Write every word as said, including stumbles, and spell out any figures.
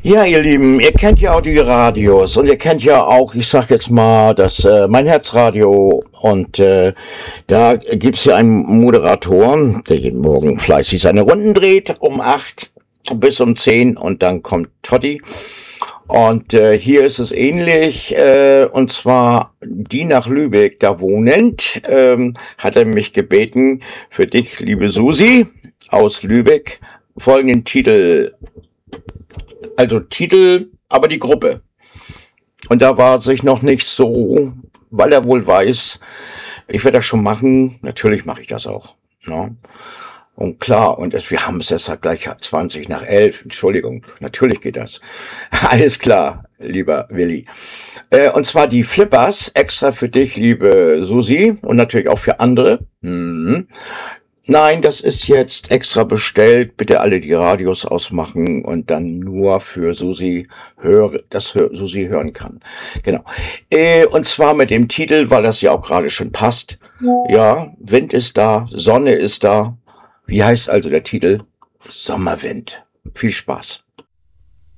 Ja, ihr Lieben, ihr kennt ja auch die Radios und ihr kennt ja auch, ich sag jetzt mal, das äh, Mein Herzradio und äh, da gibt's ja einen Moderator, der jeden Morgen fleißig seine Runden dreht, um acht bis um zehn und dann kommt Totti. Und äh, hier ist es ähnlich, äh, und zwar die nach Lübeck da wohnend, ähm, hat er mich gebeten, für dich, liebe Susi, aus Lübeck, folgenden Titel, also Titel, aber die Gruppe. Und da war sich noch nicht so, weil er wohl weiß, ich werde das schon machen, natürlich mache ich das auch. Ne? Und klar, und es, wir haben es jetzt halt gleich zwanzig nach elf, Entschuldigung, natürlich geht das. Alles klar, lieber Willi. Äh, und zwar die Flippers, extra für dich, liebe Susi, und natürlich auch für andere. Mhm. Nein, das ist jetzt extra bestellt. Bitte alle die Radios ausmachen und dann nur für Susi höre, das hör, Susi hören kann. Genau. Äh, und zwar mit dem Titel, weil das ja auch gerade schon passt. Ja, Wind ist da, Sonne ist da. Wie heißt also der Titel? Sommerwind. Viel Spaß.